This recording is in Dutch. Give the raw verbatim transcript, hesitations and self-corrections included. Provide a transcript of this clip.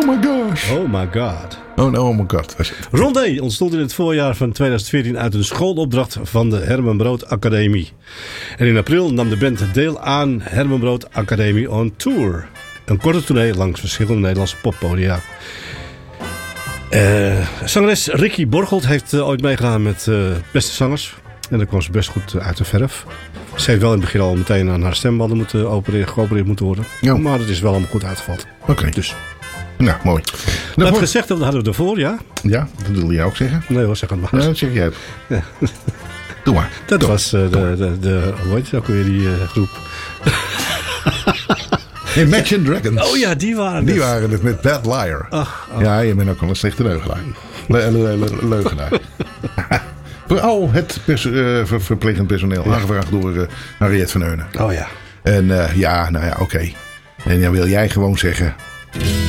my gosh. Oh my god. Oh no, oh my god. Rondé ontstond in het voorjaar van tweeduizend veertien uit een schoolopdracht van de Herman Brood Academie. En in april nam de band deel aan Herman Brood Academie on Tour. Een korte tournee langs verschillende Nederlandse poppodia. Uh, zangeres Ricky Borgelt heeft uh, ooit meegedaan met uh, Beste Zangers. En daar kwam ze best goed uh, uit de verf. Ze heeft wel in het begin al meteen aan haar stembanden moeten opereren, geopereerd moeten worden. Ja. Maar het is wel allemaal goed uitgevallen. Oké. Okay. Dus. Nou, mooi. Dat heb gezegd, dat hadden we ervoor, ja? Ja, dat wilde jij ook zeggen. Nee hoor, zeg het maar. Ja, dat zeg jij ook. Ja. Doe maar. Dat Doe. was uh, de, de, de, de, hoe heet het ook weer, die uh, groep? Imagine Dragons. Oh ja, die waren Die het. waren het met Bad Liar. Ach, ach. Ja, je bent ook al een slechte leugenaar. Le- le- le- leugenaar. Al het pers- uh, ver- verplegend personeel. Ja. Aangevraagd door uh, Harriet van Eunen. Oh ja. En uh, ja, nou ja, oké. Okay. En dan wil jij gewoon zeggen...